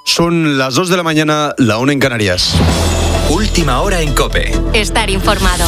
Son las 2 de la mañana, la 1 en Canarias. Última hora en COPE. Estar informado.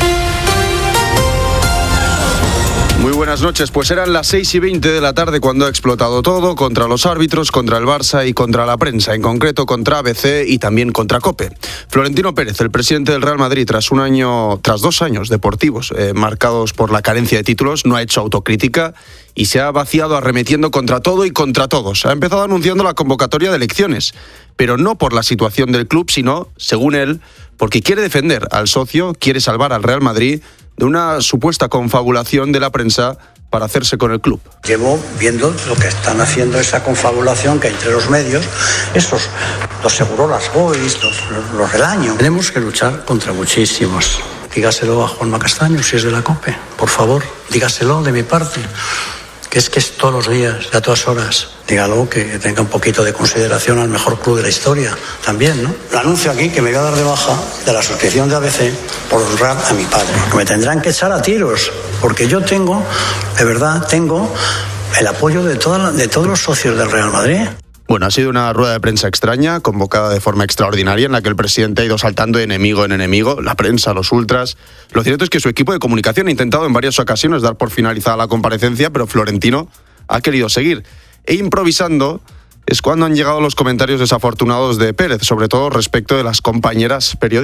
Muy buenas noches, pues eran las 6:20 de la tarde cuando ha explotado todo contra los árbitros, contra el Barça y contra la prensa, en concreto contra ABC y también contra COPE. Florentino Pérez, el presidente del Real Madrid, tras 2 años deportivos marcados por la carencia de títulos, no ha hecho autocrítica y se ha vaciado arremetiendo contra todo y contra todos. Ha empezado anunciando la convocatoria de elecciones, pero no por la situación del club, sino, según él, porque quiere defender al socio, quiere salvar al Real Madrid de una supuesta confabulación de la prensa para hacerse con el club. Llevo viendo lo que están haciendo, esa confabulación que entre los medios, esos, los Segurolas Boys, los del año. Tenemos que luchar contra muchísimos. Dígaselo a Juanma Castaño, si es de la COPE, por favor, dígaselo de mi parte, que es todos los días, a todas horas. Dígalo, que tenga un poquito de consideración al mejor club de la historia también, ¿no? Anuncio aquí que me voy a dar de baja de la suscripción de ABC por honrar a mi padre. Me tendrán que echar a tiros, porque yo tengo el apoyo de todos los socios del Real Madrid. Bueno, ha sido una rueda de prensa extraña, convocada de forma extraordinaria, en la que el presidente ha ido saltando de enemigo en enemigo, la prensa, los ultras. Lo cierto es que su equipo de comunicación ha intentado en varias ocasiones dar por finalizada la comparecencia, pero Florentino ha querido seguir. E improvisando es cuando han llegado los comentarios desafortunados de Pérez, sobre todo respecto de las compañeras periodistas.